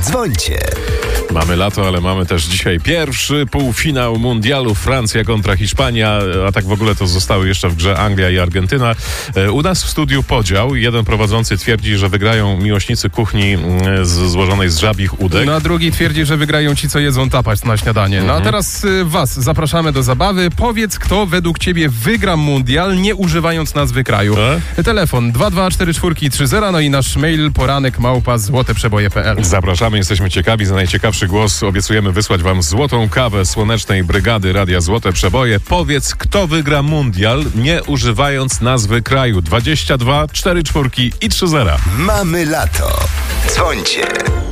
Dzwońcie. Mamy lato, ale mamy też dzisiaj pierwszy półfinał mundialu. Francja kontra Hiszpania, a tak w ogóle to zostały jeszcze w grze Anglia i Argentyna. U nas w studiu podział. Jeden prowadzący twierdzi, że wygrają miłośnicy kuchni złożonej z żabich udek. No a drugi twierdzi, że wygrają ci, co jedzą tapas na śniadanie. No a teraz was zapraszamy do zabawy. Powiedz, kto według ciebie wygra mundial, nie używając nazwy kraju. Telefon 2244330, no i nasz mail poranek@złoteprzeboje.pl. Zapraszamy, jesteśmy ciekawi. Za najciekawszy głos obiecujemy wysłać wam złotą kawę Słonecznej Brygady Radia Złote Przeboje. Powiedz, kto wygra mundial, nie używając nazwy kraju. 22 44 i 30. Mamy lato. Dzwońcie.